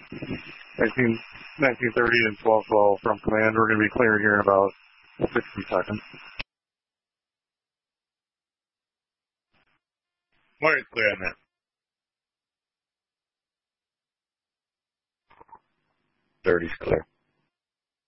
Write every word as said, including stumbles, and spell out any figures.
nineteen, nineteen thirty and twelve twelve from command. We're going to be clearing here in about sixty seconds. Wire's clear on that. thirty's clear.